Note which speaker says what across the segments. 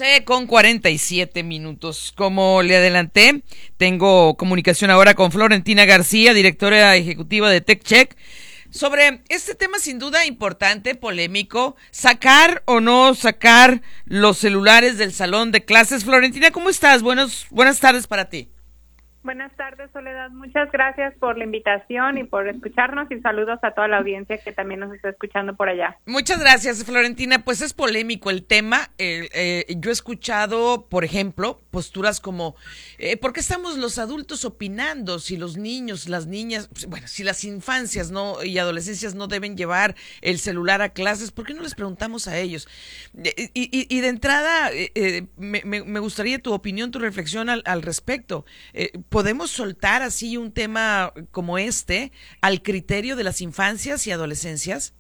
Speaker 1: 11:47. Como le adelanté, tengo comunicación ahora con Florentina García, directora ejecutiva de TechCheck, sobre este tema sin duda importante, polémico, sacar o no sacar los celulares del salón de clases. Florentina, ¿cómo estás? Buenas tardes para ti.
Speaker 2: Buenas tardes, Soledad. Muchas gracias por la invitación y por escucharnos, y saludos a toda la audiencia que también nos está escuchando por allá.
Speaker 1: Muchas gracias, Florentina. Pues es polémico el tema. Yo he escuchado, por ejemplo, posturas como ¿por qué estamos los adultos opinando si los niños, las niñas, bueno, si las infancias no y adolescencias no deben llevar el celular a clases? ¿Por qué no les preguntamos a ellos? Y de entrada, me gustaría tu opinión, tu reflexión al respecto. ¿Podemos soltar así un tema como este al criterio de las infancias y adolescencias?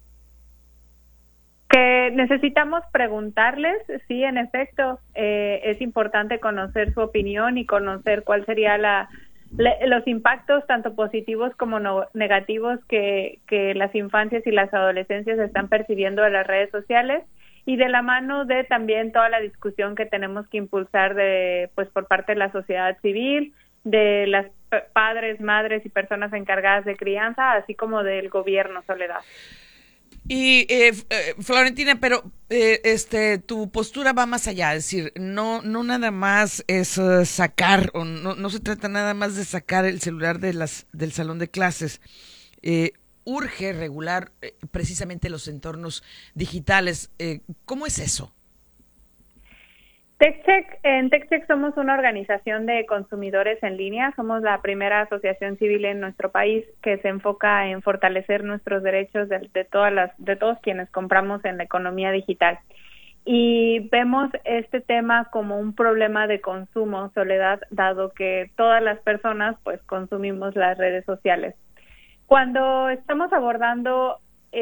Speaker 2: Que necesitamos preguntarles, sí, en efecto, es importante conocer su opinión y conocer cuál sería los impactos tanto positivos como negativos que las infancias y las adolescencias están percibiendo de las redes sociales, y de la mano de también toda la discusión que tenemos que impulsar por parte de la sociedad civil, de las padres, madres y personas encargadas de crianza, así como del gobierno, Soledad.
Speaker 1: Y Florentina, pero tu postura va más allá, es decir, no nada más es sacar, o no se trata nada más de sacar el celular del salón de clases. Urge regular precisamente los entornos digitales. ¿Cómo es eso?
Speaker 2: En TechCheck somos una organización de consumidores en línea. Somos la primera asociación civil en nuestro país que se enfoca en fortalecer nuestros derechos de todos quienes compramos en la economía digital. Y vemos este tema como un problema de consumo, Soledad, dado que todas las personas pues consumimos las redes sociales. Cuando estamos abordando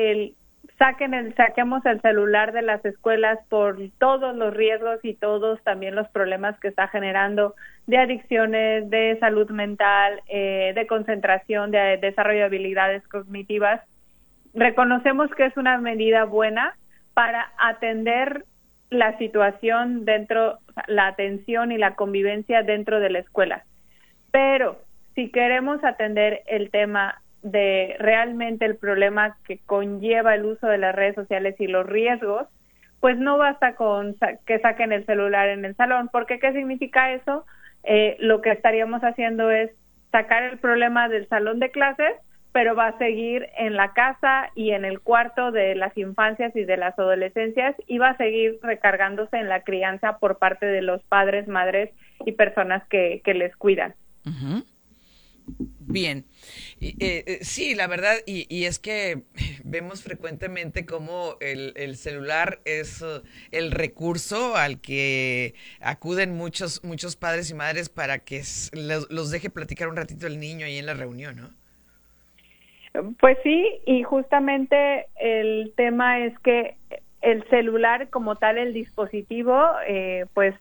Speaker 2: saquemos el celular de las escuelas por todos los riesgos y todos también los problemas que está generando de adicciones, de salud mental, de concentración, de desarrollo de habilidades cognitivas, reconocemos que es una medida buena para atender la situación la atención y la convivencia dentro de la escuela. Pero si queremos atender el tema de realmente el problema que conlleva el uso de las redes sociales y los riesgos, pues no basta con que saquen el celular en el salón, porque ¿qué significa eso? Lo que estaríamos haciendo es sacar el problema del salón de clases, pero va a seguir en la casa y en el cuarto de las infancias y de las adolescencias, y va a seguir recargándose en la crianza por parte de los padres, madres y personas que les cuidan.
Speaker 1: Uh-huh. Bien, sí, la verdad, y es que vemos frecuentemente cómo el celular es el recurso al que acuden muchos padres y madres para que los deje platicar un ratito el niño ahí en la reunión, ¿no?
Speaker 2: Pues sí, y justamente el tema es que el celular como tal, el dispositivo, pues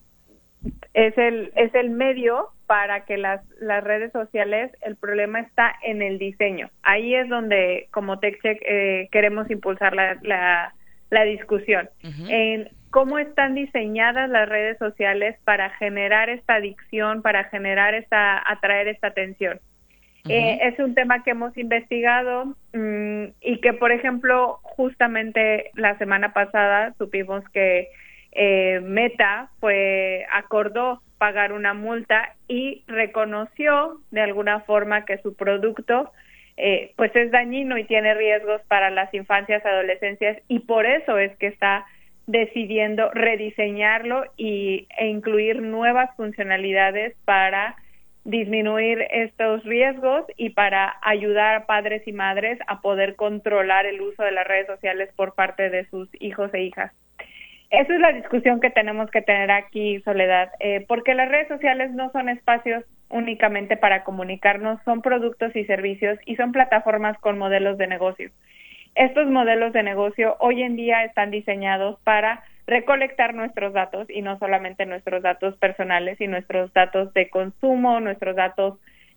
Speaker 2: es el medio para que las redes sociales, el problema está en el diseño. Ahí es donde como TechCheck queremos impulsar la discusión. Uh-huh. En cómo están diseñadas las redes sociales para generar esta adicción, para atraer esta atención. Uh-huh. Es un tema que hemos investigado y que, por ejemplo, justamente la semana pasada supimos que Meta acordó pagar una multa y reconoció de alguna forma que su producto pues es dañino y tiene riesgos para las infancias, adolescencias, y por eso es que está decidiendo rediseñarlo e incluir nuevas funcionalidades para disminuir estos riesgos y para ayudar a padres y madres a poder controlar el uso de las redes sociales por parte de sus hijos e hijas. Esa es la discusión que tenemos que tener aquí, Soledad, porque las redes sociales no son espacios únicamente para comunicarnos, son productos y servicios y son plataformas con modelos de negocio. Estos modelos de negocio hoy en día están diseñados para recolectar nuestros datos, y no solamente nuestros datos personales y nuestros datos de consumo, nuestros datos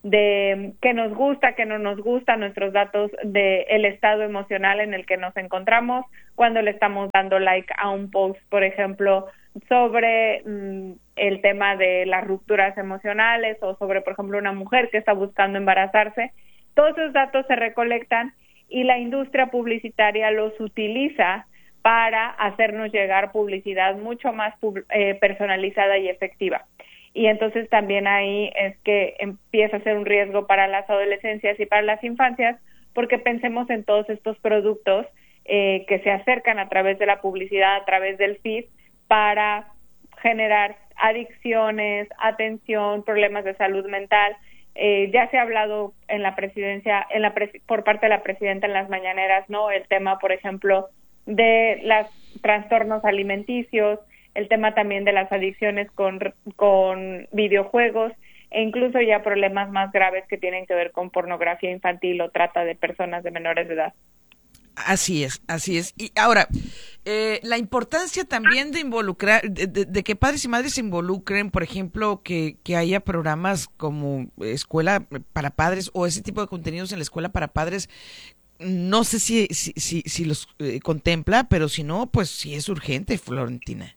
Speaker 2: de qué nos gusta, qué no nos gusta, nuestros datos del estado emocional en el que nos encontramos, cuando le estamos dando like a un post, por ejemplo, sobre el tema de las rupturas emocionales o sobre, por ejemplo, una mujer que está buscando embarazarse. Todos esos datos se recolectan y la industria publicitaria los utiliza para hacernos llegar publicidad mucho más personalizada y efectiva. Y entonces también ahí es que empieza a ser un riesgo para las adolescencias y para las infancias, porque pensemos en todos estos productos que se acercan a través de la publicidad, a través del feed, para generar adicciones, atención, problemas de salud mental. Ya se ha hablado en la presidencia, por parte de la presidenta en las mañaneras, ¿no? El tema, por ejemplo, de los trastornos alimenticios, el tema también de las adicciones con videojuegos e incluso ya problemas más graves que tienen que ver con pornografía infantil o trata de personas de menores de edad.
Speaker 1: Así es, así es. Y ahora, la importancia también de involucrar, de que padres y madres se involucren, por ejemplo, que haya programas como escuela para padres o ese tipo de contenidos en la escuela para padres. No sé si los contempla, pero si no, pues sí es urgente, Florentina.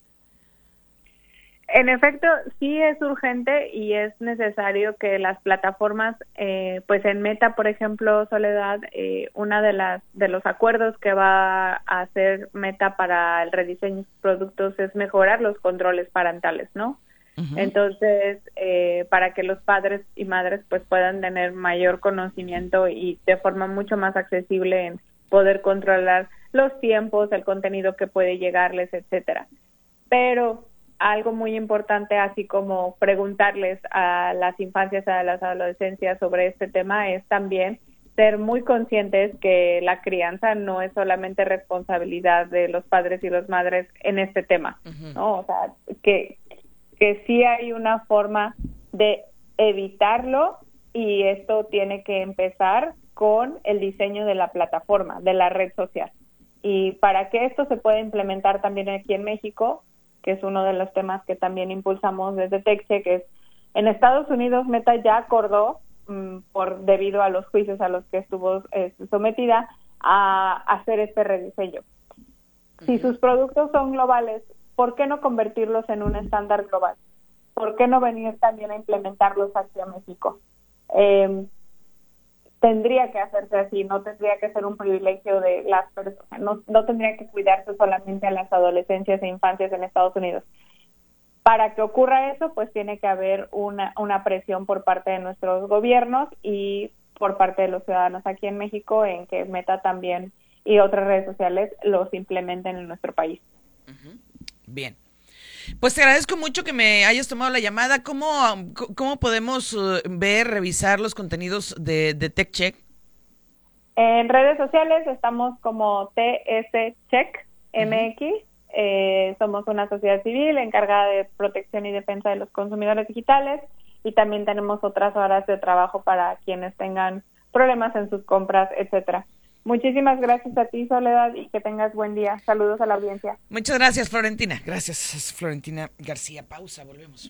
Speaker 2: En efecto, sí es urgente y es necesario que las plataformas, pues en Meta, por ejemplo, Soledad, una de los acuerdos que va a hacer Meta para el rediseño de sus productos es mejorar los controles parentales, ¿no? Uh-huh. Entonces, para que los padres y madres pues puedan tener mayor conocimiento y de forma mucho más accesible en poder controlar los tiempos, el contenido que puede llegarles, etcétera. Pero algo muy importante, así como preguntarles a las infancias, a las adolescencias sobre este tema, es también ser muy conscientes que la crianza no es solamente responsabilidad de los padres y las madres en este tema, ¿no? O sea, que sí hay una forma de evitarlo y esto tiene que empezar con el diseño de la plataforma, de la red social. Y para que esto se pueda implementar también aquí en México, que es uno de los temas que también impulsamos desde TechCheck, es en Estados Unidos Meta ya acordó, debido a los juicios a los que estuvo sometida, a hacer este rediseño. Si sus productos son globales, ¿por qué no convertirlos en un estándar global? ¿Por qué no venir también a implementarlos aquí a México? Tendría que hacerse así, no tendría que ser un privilegio de las personas, no tendría que cuidarse solamente a las adolescencias e infancias en Estados Unidos. Para que ocurra eso, pues tiene que haber una presión por parte de nuestros gobiernos y por parte de los ciudadanos aquí en México en que Meta también y otras redes sociales los implementen en nuestro país.
Speaker 1: Uh-huh. Bien. Pues te agradezco mucho que me hayas tomado la llamada. ¿Cómo podemos ver, revisar los contenidos de TechCheck?
Speaker 2: En redes sociales estamos como TSCheck MX. Somos una sociedad civil encargada de protección y defensa de los consumidores digitales y también tenemos otras horas de trabajo para quienes tengan problemas en sus compras, etcétera. Muchísimas gracias a ti, Soledad, y que tengas buen día. Saludos a la audiencia.
Speaker 1: Muchas gracias, Florentina. Gracias, Florentina García. Pausa, volvemos.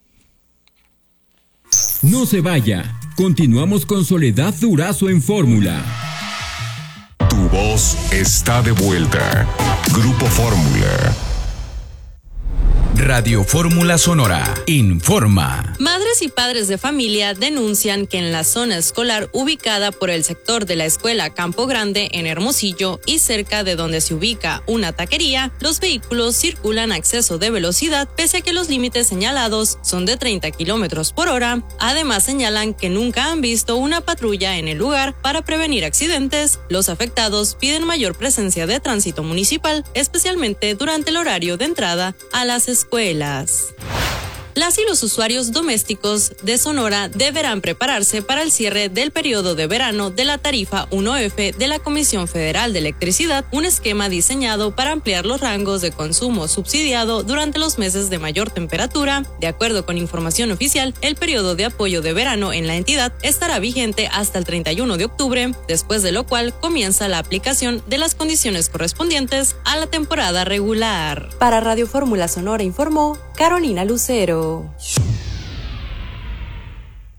Speaker 3: No se vaya. Continuamos con Soledad Durazo en Fórmula.
Speaker 4: Tu voz está de vuelta. Grupo Fórmula.
Speaker 3: Radio Fórmula Sonora informa.
Speaker 5: Madres y padres de familia denuncian que en la zona escolar ubicada por el sector de la escuela Campo Grande en Hermosillo y cerca de donde se ubica una taquería, los vehículos circulan a exceso de velocidad pese a que los límites señalados son de 30 kilómetros por hora. Además señalan que nunca han visto una patrulla en el lugar para prevenir accidentes. Los afectados piden mayor presencia de tránsito municipal, especialmente durante el horario de entrada a las escuelas. Las y los usuarios domésticos de Sonora deberán prepararse para el cierre del periodo de verano de la tarifa 1F de la Comisión Federal de Electricidad, un esquema diseñado para ampliar los rangos de consumo subsidiado durante los meses de mayor temperatura. De acuerdo con información oficial, el periodo de apoyo de verano en la entidad estará vigente hasta el 31 de octubre, después de lo cual comienza la aplicación de las condiciones correspondientes a la temporada regular. Para Radio Fórmula Sonora informó Carolina Lucero.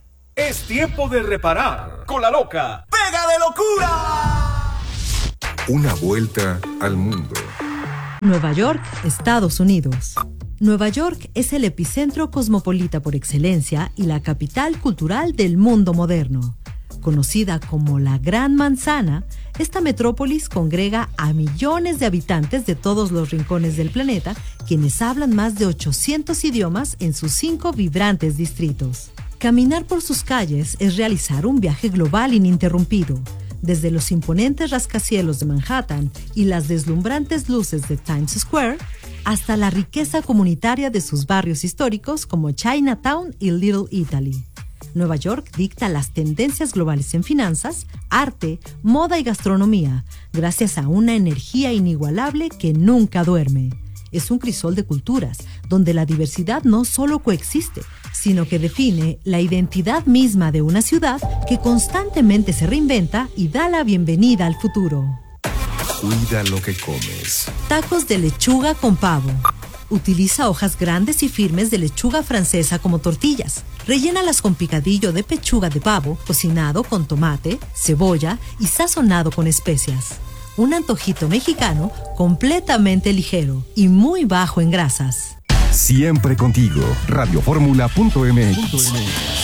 Speaker 6: Es tiempo de reparar. Con la loca, ¡pega de locura!
Speaker 4: Una vuelta al mundo.
Speaker 7: Nueva York, Estados Unidos. Nueva York es el epicentro cosmopolita por excelencia y la capital cultural del mundo moderno. Conocida como la Gran Manzana, esta metrópolis congrega a millones de habitantes de todos los rincones del planeta, quienes hablan más de 800 idiomas en sus 5 vibrantes distritos. Caminar por sus calles es realizar un viaje global ininterrumpido. Desde los imponentes rascacielos de Manhattan y las deslumbrantes luces de Times Square, hasta la riqueza comunitaria de sus barrios históricos como Chinatown y Little Italy. Nueva York dicta las tendencias globales en finanzas, arte, moda y gastronomía, gracias a una energía inigualable que nunca duerme. Es un crisol de culturas, donde la diversidad no solo coexiste, sino que define la identidad misma de una ciudad que constantemente se reinventa y da la bienvenida al futuro.
Speaker 4: Cuida lo que comes.
Speaker 7: Tacos de lechuga con pavo. Utiliza hojas grandes y firmes de lechuga francesa como tortillas. Rellénalas con picadillo de pechuga de pavo, cocinado con tomate, cebolla y sazonado con especias. Un antojito mexicano completamente ligero y muy bajo en grasas.
Speaker 4: Siempre contigo. Radioformula.mx.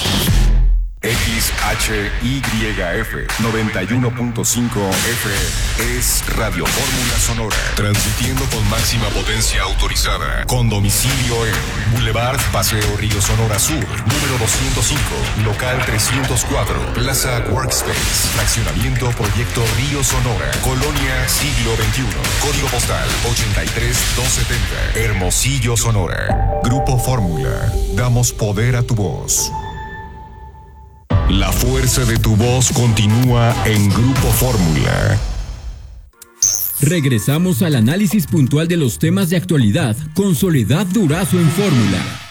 Speaker 4: XHYF 91.5 FM es Radio Fórmula Sonora, transmitiendo con máxima potencia autorizada, con domicilio en Boulevard Paseo Río Sonora Sur, número 205, local 304, Plaza Workspace, fraccionamiento Proyecto Río Sonora, Colonia Siglo XXI, código postal 83270, Hermosillo, Sonora. Grupo Fórmula, damos poder a tu voz. La fuerza de tu voz continúa en Grupo Fórmula.
Speaker 3: Regresamos al análisis puntual de los temas de actualidad con Soledad Durazo en Fórmula.